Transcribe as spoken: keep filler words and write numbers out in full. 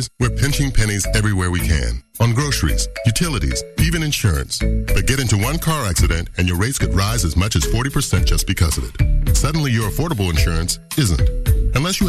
drivers, we're pinching pennies everywhere we can. On groceries, utilities, even insurance. But get into one car accident and your rates could rise as much as forty percent just because of it. Suddenly your affordable insurance isn't. Unless you